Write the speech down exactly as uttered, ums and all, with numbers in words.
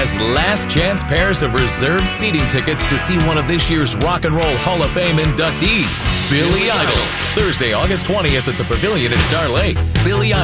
has last chance pairs of reserved seating tickets to see one of this year's Rock and Roll Hall of Fame inductees, Billy Idol. Thursday, August twentieth at the Pavilion at Star Lake. Billy